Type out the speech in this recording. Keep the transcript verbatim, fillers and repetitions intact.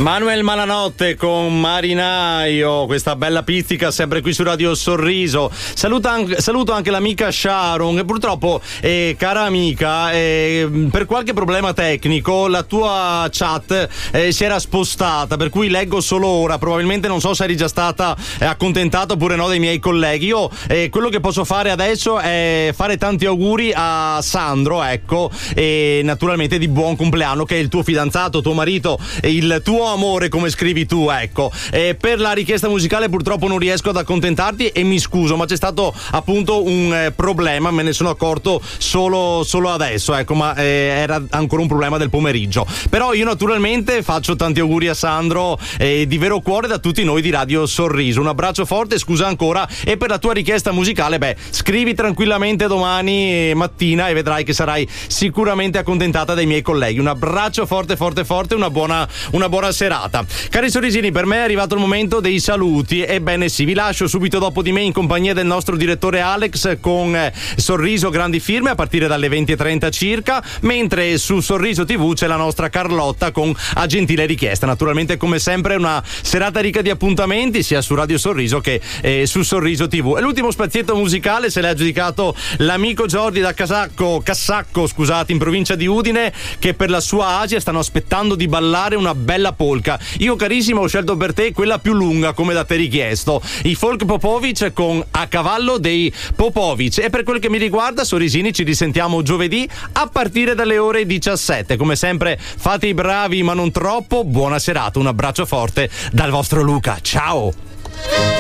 Manuel Malanotte con Marinaio, questa bella pizzica sempre qui su Radio Sorriso. Saluto anche, saluto anche l'amica Sharon, che purtroppo, eh, cara amica, eh, per qualche problema tecnico la tua chat eh, si era spostata, per cui leggo solo ora. Probabilmente non so se eri già stata eh, accontentata oppure no dai miei colleghi. Io eh, quello che posso fare adesso è fare tanti auguri a Sandro, ecco, e naturalmente di buon compleanno, che è il tuo fidanzato, tuo marito, il tuo amore, come scrivi tu, ecco. E per la richiesta musicale purtroppo non riesco ad accontentarti e mi scuso, ma c'è stato appunto un eh, problema, me ne sono accorto solo, solo adesso, ecco, ma eh, era ancora un problema del pomeriggio. Però io naturalmente faccio tanti auguri a Sandro eh, di vero cuore da tutti noi di Radio Sorriso. Un abbraccio forte, scusa ancora, e per la tua richiesta musicale, beh, scrivi tranquillamente domani mattina e vedrai che sarai sicuramente accontentata dai miei colleghi. Un abbraccio forte forte forte, una buona, una buona serata. Cari sorrisini, per me è arrivato il momento dei saluti. Ebbene sì, vi lascio subito dopo di me in compagnia del nostro direttore Alex con eh, Sorriso Grandi Firme a partire dalle venti e trenta circa, mentre su Sorriso tivù c'è la nostra Carlotta con A Gentile Richiesta. Naturalmente, come sempre, una serata ricca di appuntamenti sia su Radio Sorriso che eh, su Sorriso tivù. E l'ultimo spazietto musicale se l'è aggiudicato l'amico Jordi da Casacco, Cassacco, scusate, in provincia di Udine, che per la sua Asia stanno aspettando di ballare una bella polka. Io, carissimo, ho scelto per te quella più lunga, come da te richiesto, i Folk Popovic con A Cavallo dei Popovic. E per quel che mi riguarda, sorrisini, ci risentiamo giovedì a partire dalle ore diciassette. Come sempre, fate i bravi ma non troppo. Buona serata, un abbraccio forte dal vostro Luca, ciao.